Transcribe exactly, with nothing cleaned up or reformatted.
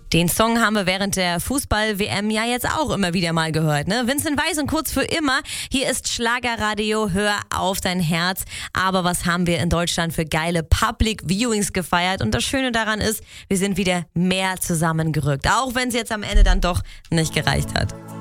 Den Song haben wir während der Fußball-W M ja jetzt auch immer wieder mal gehört, ne? Vincent Weiss und Kurz für immer. Hier ist Schlagerradio, hör auf dein Herz. Aber was haben wir in Deutschland für geile Public Viewings gefeiert? Und das Schöne daran ist, wir sind wieder mehr zusammengerückt. Auch wenn es jetzt am Ende dann doch nicht gereicht hat.